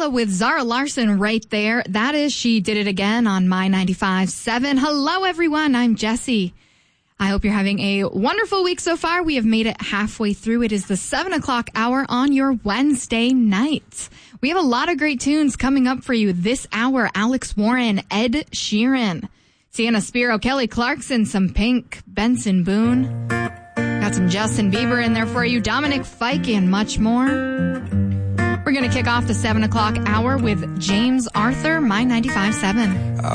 Umbrella with Zara Larsson right there. That is She Did It Again on My 95.7. Hello, everyone. I'm Jessie. I hope you're having a wonderful week so far. We have made it halfway through. It is the 7 o'clock hour on your Wednesday night. We have a lot of great tunes coming up for you this hour. Alex Warren, Ed Sheeran, Sienna Spiro, Kelly Clarkson, some Pink, Benson Boone. Got some Justin Bieber in there for you, Dominic Fike, and much more. We're going to kick off the 7 o'clock hour with James Arthur, My 95.7.